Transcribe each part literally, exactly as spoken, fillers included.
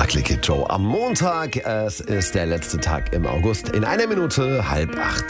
Ugly Kid Joe am Montag. Es ist der letzte Tag im August. In einer Minute halb acht.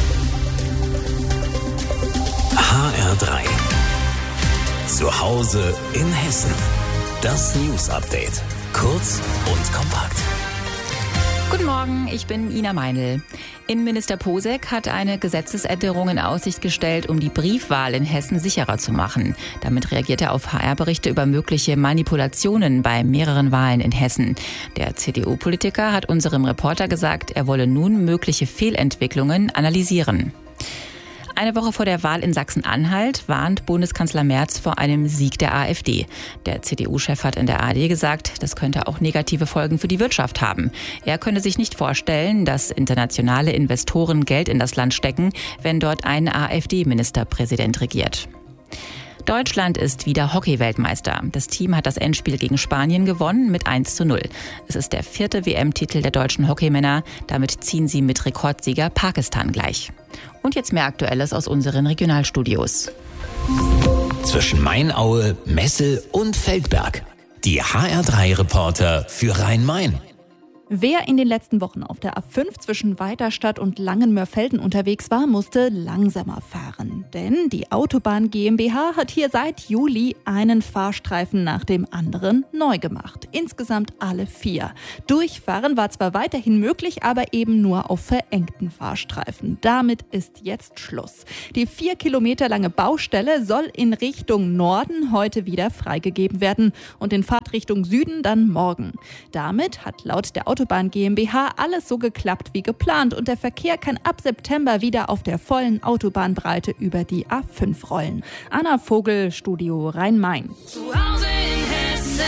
H R drei. Zu Hause in Hessen. Das News Update. Kurz und kompakt. Guten Morgen, ich bin Ina Meinl. Innenminister Posek hat eine Gesetzesänderung in Aussicht gestellt, um die Briefwahl in Hessen sicherer zu machen. Damit reagiert er auf H R-Berichte über mögliche Manipulationen bei mehreren Wahlen in Hessen. Der C D U-Politiker hat unserem Reporter gesagt, er wolle nun mögliche Fehlentwicklungen analysieren. Eine Woche vor der Wahl in Sachsen-Anhalt warnt Bundeskanzler Merz vor einem Sieg der AfD. Der C D U-Chef hat in der A R D gesagt, das könnte auch negative Folgen für die Wirtschaft haben. Er könne sich nicht vorstellen, dass internationale Investoren Geld in das Land stecken, wenn dort ein AfD-Ministerpräsident regiert. Deutschland ist wieder Hockey-Weltmeister. Das Team hat das Endspiel gegen Spanien gewonnen mit eins zu null. Es ist der vierte W M-Titel der deutschen Hockeymänner. Damit ziehen sie mit Rekordsieger Pakistan gleich. Und jetzt mehr Aktuelles aus unseren Regionalstudios. Zwischen Mainaue, Messel und Feldberg. Die H R drei Reporter für Rhein-Main. Wer in den letzten Wochen auf der A fünf zwischen Weiterstadt und Langenmörfelden unterwegs war, musste langsamer fahren. Denn die Autobahn GmbH hat hier seit Juli einen Fahrstreifen nach dem anderen neu gemacht. Insgesamt alle vier. Durchfahren war zwar weiterhin möglich, aber eben nur auf verengten Fahrstreifen. Damit ist jetzt Schluss. Die vier Kilometer lange Baustelle soll in Richtung Norden heute wieder freigegeben werden und in Fahrtrichtung Süden dann morgen. Damit hat laut der Autobahn Autobahn GmbH alles so geklappt wie geplant und der Verkehr kann ab September wieder auf der vollen Autobahnbreite über die A fünf rollen. Anna Vogel, Studio Rhein-Main. Zu Hause in Hessen.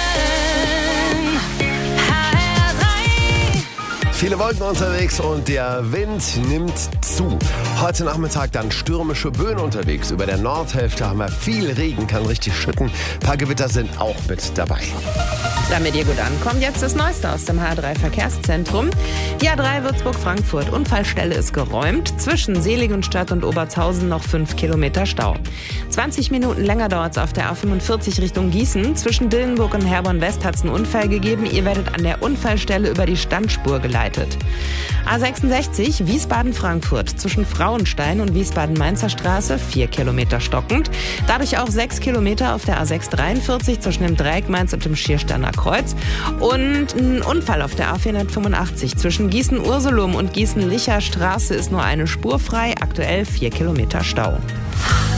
H R drei. Viele Wolken unterwegs und der Wind nimmt zu. Heute Nachmittag dann stürmische Böen unterwegs. Über der Nordhälfte haben wir viel Regen, kann richtig schütten. Ein paar Gewitter sind auch mit dabei. Damit ihr gut ankommt, jetzt das Neueste aus dem H R drei Verkehrszentrum. Die A drei Würzburg-Frankfurt. Unfallstelle ist geräumt. Zwischen Seligenstadt und Obertshausen noch fünf Kilometer Stau. zwanzig Minuten länger dauert es auf der A fünfundvierzig Richtung Gießen. Zwischen Dillenburg und Herborn-West hat es einen Unfall gegeben. Ihr werdet an der Unfallstelle über die Standspur geleitet. A sechsundsechzig Wiesbaden-Frankfurt. Zwischen Frauenstein und Wiesbaden-Mainzer Straße vier Kilometer stockend. Dadurch auch sechs Kilometer auf der A sechshundertdreiundvierzig zwischen dem Dreieck Mainz und dem Schiersteiner Kreuz. Und ein Unfall auf der A vierhundertfünfundachtzig. Zwischen Gießen-Ursulum und Gießen-Licher Straße ist nur eine Spur frei. Aktuell vier Kilometer Stau.